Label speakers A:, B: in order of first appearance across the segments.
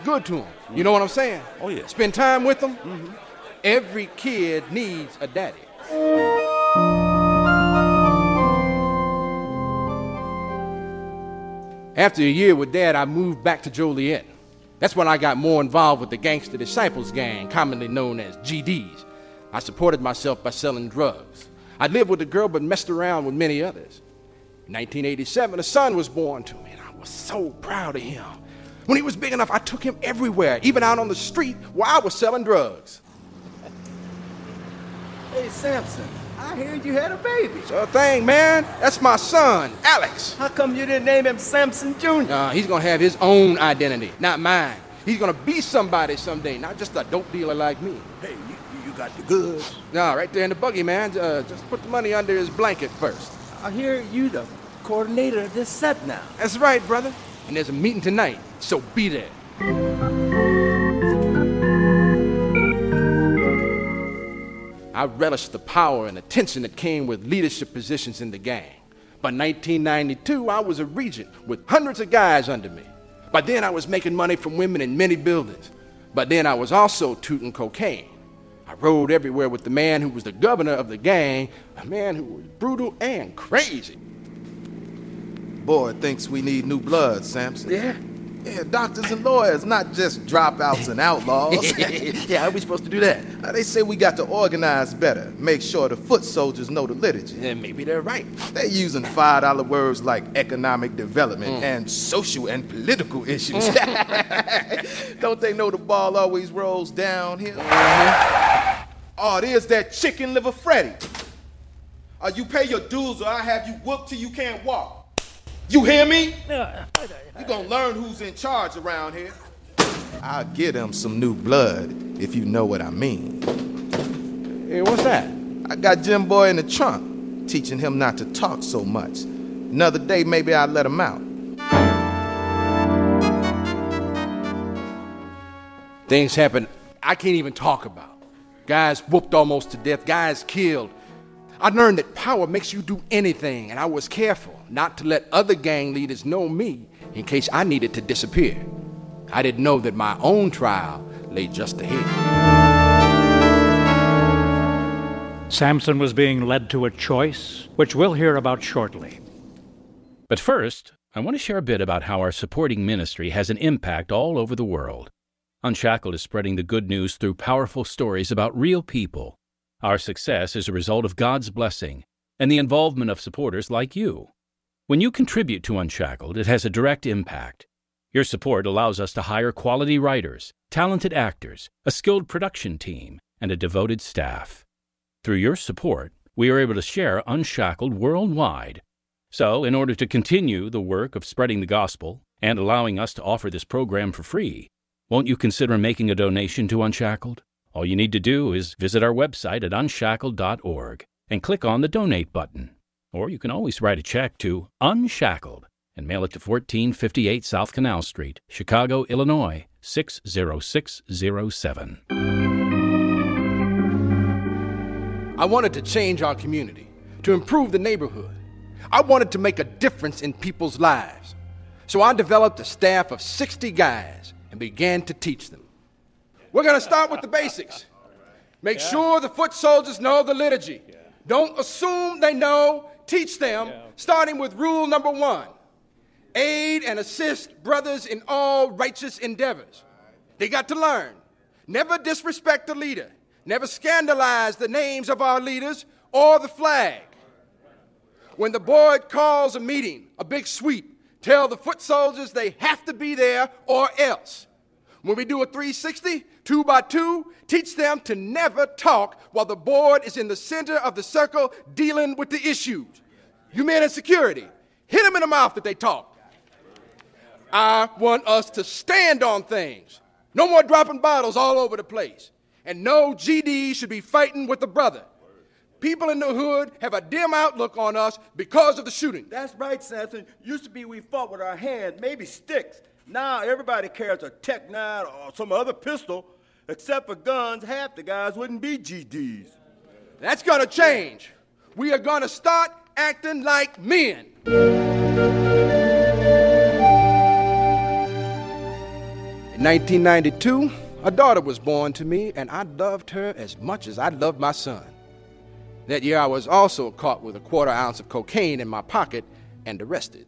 A: Good to them. You know what I'm saying?
B: Oh, yeah.
A: Spend time with them. Mm-hmm. Every kid needs a daddy. After a year with Dad, I moved back to Joliet. That's when I got more involved with the Gangster Disciples Gang, commonly known as GDs. I supported myself by selling drugs. I lived with a girl but messed around with many others. In 1987, a son was born to me, and I was so proud of him. When he was big enough, I took him everywhere, even out on the street where I was selling drugs.
C: Hey, Samson, I heard you had a baby.
A: Sure thing, man. That's my son, Alex.
C: How come you didn't name him Samson Jr.?
A: He's going to have his own identity, not mine. He's going to be somebody someday, not just a dope dealer like me.
C: Hey, you got the goods.
A: No, right there in the buggy, man. Just put the money under his blanket first.
C: I hear you the coordinator of this set now.
A: That's right, brother. And there's a meeting tonight, so be there. I relished the power and attention that came with leadership positions in the gang. By 1992, I was a regent with hundreds of guys under me. By then, I was making money from women in many buildings. By then, I was also tooting cocaine. I rode everywhere with the man who was the governor of the gang, a man who was brutal and crazy.
D: Board thinks we need new blood, Samson.
A: Yeah?
D: Yeah, doctors and lawyers, not just dropouts and outlaws.
A: Yeah, how are we supposed to do that?
D: They say we got to organize better, make sure the foot soldiers know the liturgy.
A: Yeah, maybe they're right.
D: They're using $5 words like economic development and social and political issues. Don't they know the ball always rolls downhill? Oh, there's that chicken liver Freddy. You pay your dues or I have you whooped till you can't walk. You hear me? You gonna learn who's in charge around here. I'll get him some new blood, if you know what I mean.
A: Hey, what's that?
D: I got Jim Boy in the trunk, teaching him not to talk so much. Another day, maybe I'll let him out.
A: Things happen I can't even talk about. Guys whooped almost to death, guys killed. I learned that power makes you do anything, and I was careful not to let other gang leaders know me in case I needed to disappear. I didn't know that my own trial lay just ahead.
E: Samson was being led to a choice, which we'll hear about shortly.
F: But first, I want to share a bit about how our supporting ministry has an impact all over the world. Unshackled is spreading the good news through powerful stories about real people. Our success is a result of God's blessing and the involvement of supporters like you. When you contribute to Unshackled, it has a direct impact. Your support allows us to hire quality writers, talented actors, a skilled production team, and a devoted staff. Through your support, we are able to share Unshackled worldwide. So, in order to continue the work of spreading the gospel and allowing us to offer this program for free, won't you consider making a donation to Unshackled? All you need to do is visit our website at unshackled.org and click on the Donate button. Or you can always write a check to Unshackled and mail it to 1458 South Canal Street, Chicago, Illinois, 60607.
A: I wanted to change our community, to improve the neighborhood. I wanted to make a difference in people's lives. So I developed a staff of 60 guys and began to teach them. We're going to start with the basics. Make sure the foot soldiers know the liturgy. Don't assume they know. Teach them, starting with rule number 1. Aid and assist brothers in all righteous endeavors. They got to learn. Never disrespect the leader. Never scandalize the names of our leaders or the flag. When the board calls a meeting, a big sweep, tell the foot soldiers they have to be there or else. When we do a 360, 2 by 2, teach them to never talk while the board is in the center of the circle dealing with the issues. You men in security, hit them in the mouth if they talk. I want us to stand on things. No more dropping bottles all over the place. And no GD should be fighting with a brother. People in the hood have a dim outlook on us because of the shooting.
C: That's right, Samson. Used to be we fought with our hands, maybe sticks. Now everybody carries a Tech-9 or some other pistol. Except for guns, half the guys wouldn't be GDs.
A: That's gonna change. We are gonna start acting like men. In In 1992, a daughter was born to me, and I loved her as much as I loved my son. That year, I was also caught with a quarter ounce of cocaine in my pocket and arrested.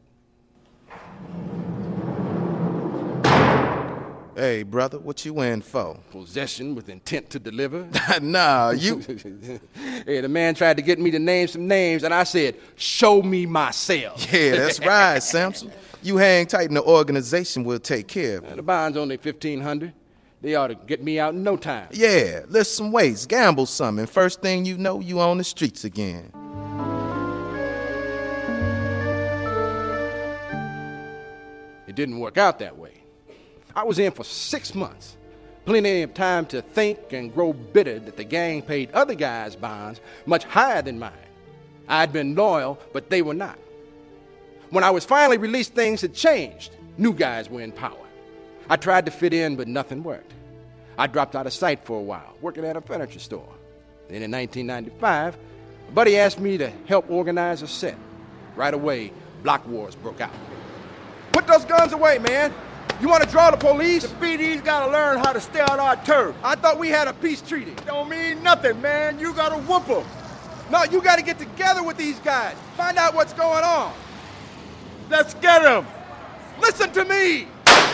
D: Hey, brother, what you in for?
A: Possession with intent to deliver.
D: Nah, you...
A: Hey, the man tried to get me to name some names, and I said, show me myself.
D: Yeah, that's right, Samson. You hang tight and the organization will take care of you.
A: The bond's only $1,500. They ought to get me out in no time.
D: Yeah, lift some weights, gamble some, and first thing you know, you on the streets again.
A: It didn't work out that way. I was in for 6 months. Plenty of time to think and grow bitter that the gang paid other guys' bonds much higher than mine. I'd been loyal, but they were not. When I was finally released, things had changed. New guys were in power. I tried to fit in, but nothing worked. I dropped out of sight for a while, working at a furniture store. Then in 1995, a buddy asked me to help organize a set. Right away, block wars broke out. Put those guns away, man. You want to draw the police?
C: The BD's gotta learn how to stay on our turf.
A: I thought we had a peace treaty.
C: Don't mean nothing, man. You gotta whoop them.
A: No, you got to get together with these guys. Find out what's going on.
C: Let's get them.
A: Listen to me.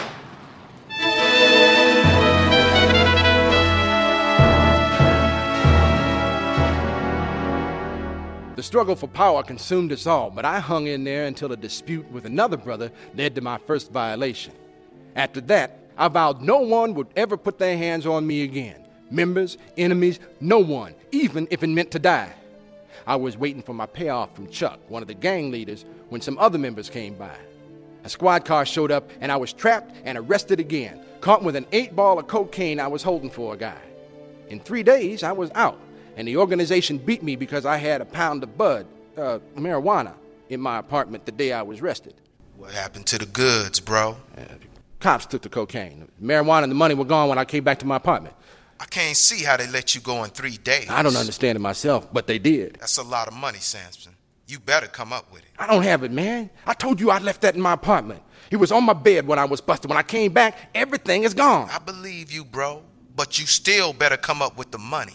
A: The struggle for power consumed us all, but I hung in there until a dispute with another brother led to my first violation. After that, I vowed no one would ever put their hands on me again. Members, enemies, no one, even if it meant to die. I was waiting for my payoff from Chuck, one of the gang leaders, when some other members came by. A squad car showed up, and I was trapped and arrested again, caught with an 8-ball of cocaine I was holding for a guy. In 3 days, I was out, and the organization beat me because I had a pound of marijuana, in my apartment the day I was arrested.
D: What happened to the goods, bro?
A: Cops took the cocaine. The marijuana and the money were gone when I came back to my apartment.
D: I can't see how they let you go in 3 days.
A: I don't understand it myself, but they did.
D: That's a lot of money, Samson. You better come up with it.
A: I don't have it, man. I told you I left that in my apartment. It was on my bed when I was busted. When I came back, everything is gone.
D: I believe you, bro, but you still better come up with the money.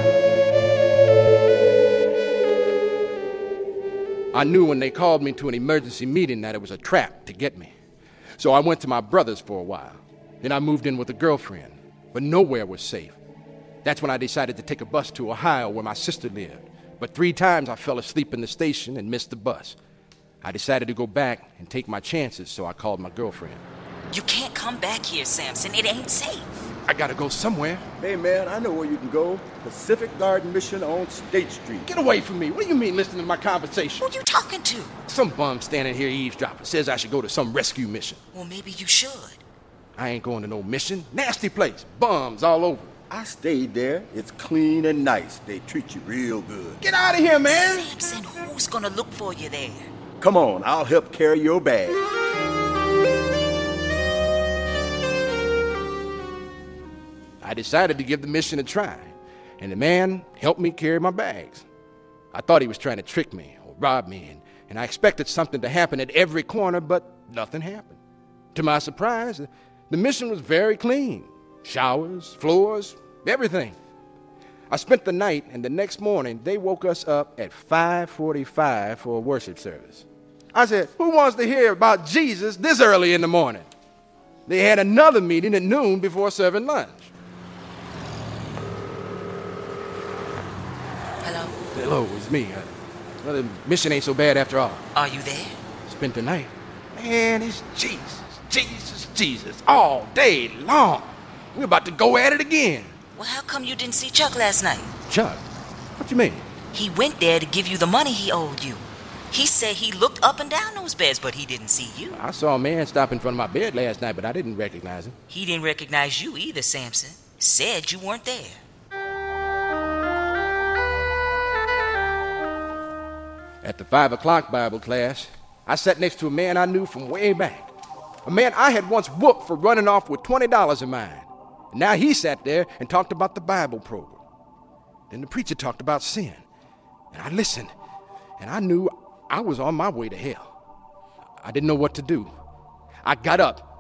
A: I knew when they called me to an emergency meeting that it was a trap to get me. So I went to my brother's for a while. Then I moved in with a girlfriend, but nowhere was safe. That's when I decided to take a bus to Ohio where my sister lived. But 3 times I fell asleep in the station and missed the bus. I decided to go back and take my chances, so I called my girlfriend.
B: You can't come back here, Samson. It ain't safe.
A: I gotta go somewhere.
C: Hey, man, I know where you can go. Pacific Garden Mission on State Street.
A: Get away from me. What do you mean listening to my conversation?
B: Who you talking to?
A: Some bum standing here eavesdropping says I should go to some rescue mission.
B: Well, maybe you should.
A: I ain't going to no mission. Nasty place. Bums all over.
C: I stayed there. It's clean and nice. They treat you real good.
A: Get out of here, man.
B: Samson, who's gonna look for you there?
C: Come on, I'll help carry your bag.
A: I decided to give the mission a try, and the man helped me carry my bags. I thought he was trying to trick me or rob me, and I expected something to happen at every corner, but nothing happened. To my surprise, the mission was very clean. Showers, floors, everything. I spent the night, and the next morning, they woke us up at 5:45 for a worship service. I said, who wants to hear about Jesus this early in the morning? They had another meeting at noon before serving lunch.
B: Hello?
A: Hello, it's me. Well, the mission ain't so bad after all.
B: Are you there?
A: Spent the night. Man, it's Jesus, Jesus, Jesus, all day long. We're about to go at it again.
B: Well, how come you didn't see Chuck last night?
A: Chuck? What you mean?
B: He went there to give you the money he owed you. He said he looked up and down those beds, but he didn't see you.
A: I saw a man stop in front of my bed last night, but I didn't recognize him.
B: He didn't recognize you either, Samson. Said you weren't there.
A: At the 5 o'clock Bible class, I sat next to a man I knew from way back. A man I had once whooped for running off with $20 of mine. And now he sat there and talked about the Bible program. Then the preacher talked about sin. And I listened, and I knew I was on my way to hell. I didn't know what to do. I got up,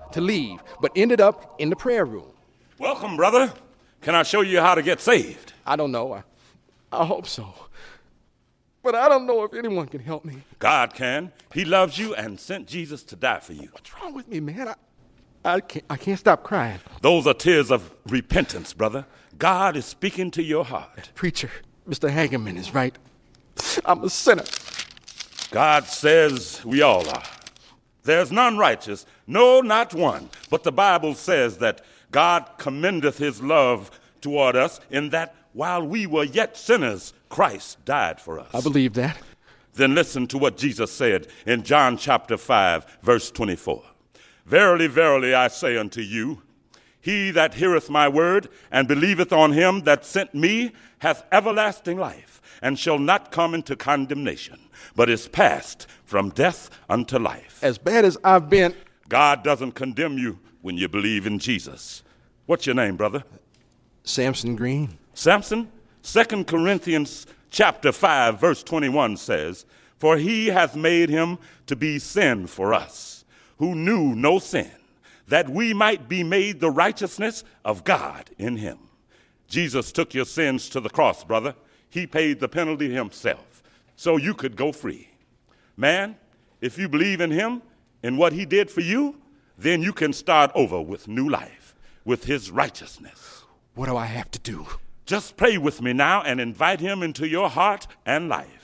A: to leave, but ended up in the prayer room.
G: Welcome, brother. Can I show you how to get saved?
A: I don't know. I hope so. But I don't know if anyone can help me.
G: God can. He loves you and sent Jesus to die for you.
A: What's wrong with me, man? I can't stop crying.
G: Those are tears of repentance, brother. God is speaking to your heart.
A: Preacher, Mr. Hageman is right. I'm a sinner.
G: God says we all are. There's none righteous, no, not one. But the Bible says that God commendeth his love toward us in that while we were yet sinners, Christ died for us.
A: I believe that.
G: Then listen to what Jesus said in John chapter 5, verse 24. Verily, verily, I say unto you, he that heareth my word and believeth on him that sent me hath everlasting life, and shall not come into condemnation, but is passed from death unto life.
A: As bad as I've been,
G: God doesn't condemn you when you believe in Jesus. What's your name, brother?
A: Samson Green.
G: Samson? 2 Corinthians chapter 5, verse 21 says, for he hath made him to be sin for us, who knew no sin, that we might be made the righteousness of God in him. Jesus took your sins to the cross, brother. He paid the penalty himself, so you could go free. Man, if you believe in him and what he did for you, then you can start over with new life, with his righteousness.
A: What do I have to do?
G: Just pray with me now and invite him into your heart and life.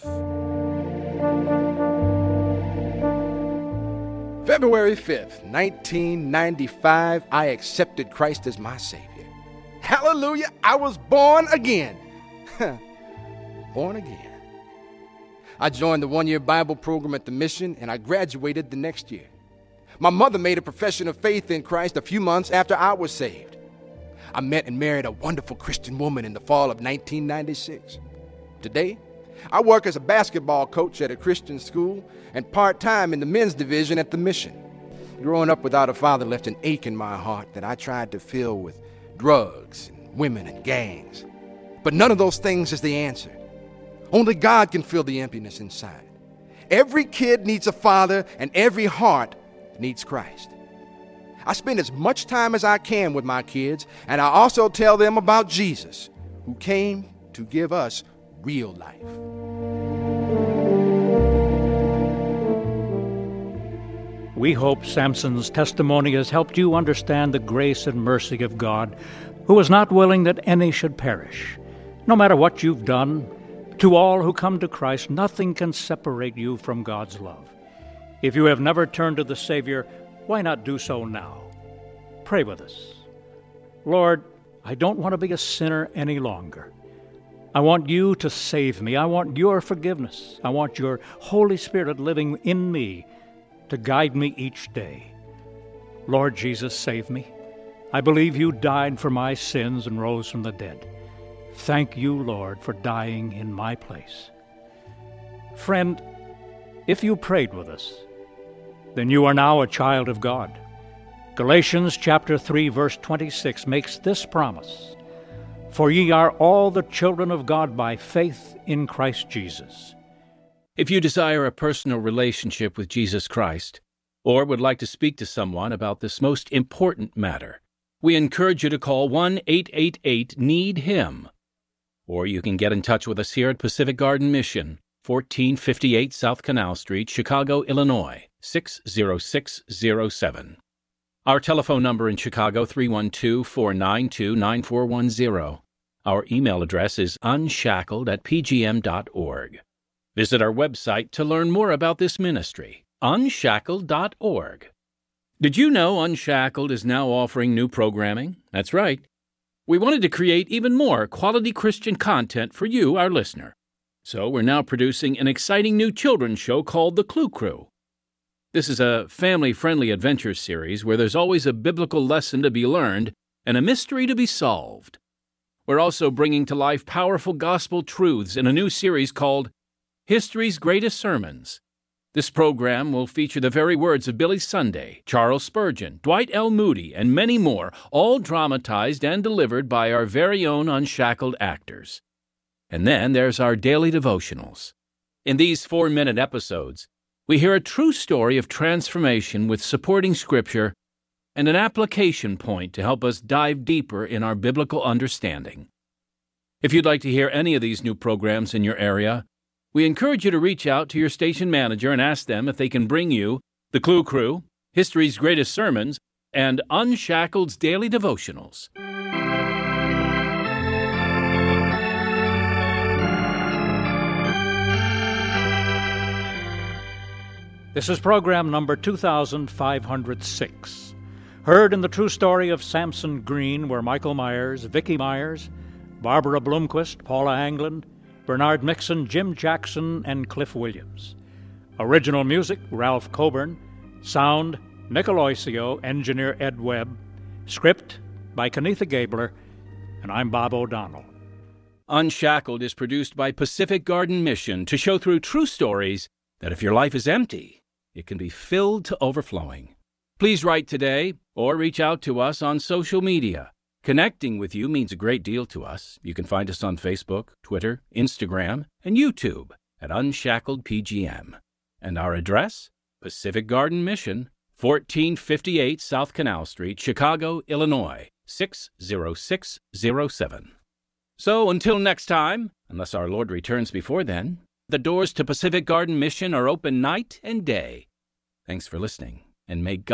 A: February 5th, 1995, I accepted Christ as my Savior. Hallelujah, I was born again. Born again. I joined the one-year Bible program at the mission, and I graduated the next year. My mother made a profession of faith in Christ a few months after I was saved. I met and married a wonderful Christian woman in the fall of 1996. Today, I work as a basketball coach at a Christian school and part-time in the men's division at the mission. Growing up without a father left an ache in my heart that I tried to fill with drugs and women and gangs. But none of those things is the answer. Only God can fill the emptiness inside. Every kid needs a father, and every heart needs Christ. I spend as much time as I can with my kids, and I also tell them about Jesus, who came to give us real life.
E: We hope Samson's testimony has helped you understand the grace and mercy of God, who is not willing that any should perish. No matter what you've done, to all who come to Christ, nothing can separate you from God's love. If you have never turned to the Savior, why not do so now? Pray with us. Lord, I don't want to be a sinner any longer. I want you to save me. I want your forgiveness. I want your Holy Spirit living in me to guide me each day. Lord Jesus, save me. I believe you died for my sins and rose from the dead. Thank you, Lord, for dying in my place. Friend, if you prayed with us, then you are now a child of God. Galatians chapter 3, verse 26 makes this promise, for ye are all the children of God by faith in Christ Jesus.
F: If you desire a personal relationship with Jesus Christ, or would like to speak to someone about this most important matter, we encourage you to call 1-888-NEED-HIM. Or you can get in touch with us here at Pacific Garden Mission, 1458 South Canal Street, Chicago, Illinois, 60607. Our telephone number in Chicago, 312-492-9410. Our email address is unshackled@pgm.org. Visit our website to learn more about this ministry, unshackled.org. Did you know Unshackled is now offering new programming? That's right. We wanted to create even more quality Christian content for you, our listener. So we're now producing an exciting new children's show called The Clue Crew. This is a family-friendly adventure series where there's always a biblical lesson to be learned and a mystery to be solved. We're also bringing to life powerful gospel truths in a new series called History's Greatest Sermons. This program will feature the very words of Billy Sunday, Charles Spurgeon, Dwight L. Moody, and many more, all dramatized and delivered by our very own Unshackled actors. And then there's our daily devotionals. In these 4-minute episodes, we hear a true story of transformation with supporting scripture and an application point to help us dive deeper in our biblical understanding. If you'd like to hear any of these new programs in your area, we encourage you to reach out to your station manager and ask them if they can bring you The Clue Crew, History's Greatest Sermons, and Unshackled's Daily Devotionals.
E: This is program number 2506. Heard in the true story of Samson Green were Michael Myers, Vicki Myers, Barbara Bloomquist, Paula Anglin, Bernard Mixon, Jim Jackson, and Cliff Williams. Original music, Ralph Coburn. Sound, Nick Aloisio, engineer Ed Webb. Script by Kenitha Gabler, and I'm Bob O'Donnell.
F: Unshackled is produced by Pacific Garden Mission to show through true stories that if your life is empty, it can be filled to overflowing. Please write today or reach out to us on social media. Connecting with you means a great deal to us. You can find us on Facebook, Twitter, Instagram, and YouTube at Unshackled PGM. And our address? Pacific Garden Mission, 1458 South Canal Street, Chicago, Illinois, 60607. So until next time, unless our Lord returns before then, the doors to Pacific Garden Mission are open night and day. Thanks for listening, and may God